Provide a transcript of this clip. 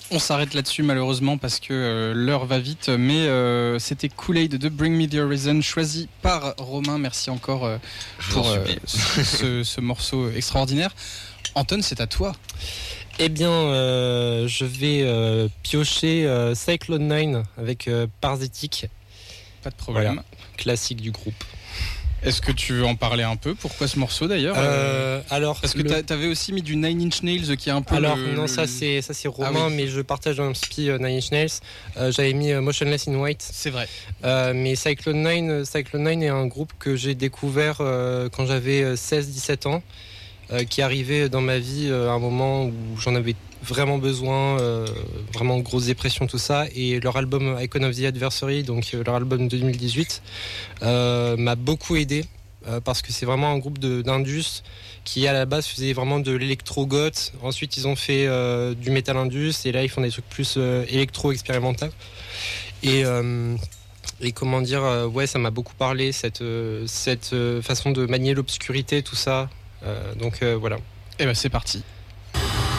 On s'arrête là-dessus malheureusement parce que l'heure va vite, mais c'était Kool-Aid de Bring Me The Horizon choisi par Romain. Merci encore pour ce morceau extraordinaire. Anton, c'est à toi. Eh bien, je vais piocher Cyclone 9 avec Parasitic. Pas de problème. Voilà, classique du groupe. Est-ce que tu veux en parler un peu ? Pourquoi ce morceau d'ailleurs ? Alors, parce que t'avais aussi mis du Nine Inch Nails qui est un peu. Alors non, ça c'est Romain, mais je partage dans le spi Nine Inch Nails. J'avais mis Motionless in White. C'est vrai. Mais Cyclone 9 est un groupe que j'ai découvert quand j'avais 16-17 ans, qui arrivait dans ma vie à un moment où j'en avais vraiment besoin, vraiment grosse dépression, tout ça, et leur album Icon of the Adversary, donc leur album 2018, m'a beaucoup aidé, parce que c'est vraiment un groupe d'indus qui à la base faisait vraiment de l'électro-goth. Ensuite ils ont fait du metal indus, et là ils font des trucs plus électro-expérimental, et comment dire, ouais, ça m'a beaucoup parlé, cette façon de manier l'obscurité, tout ça, donc voilà. Et ben c'est parti.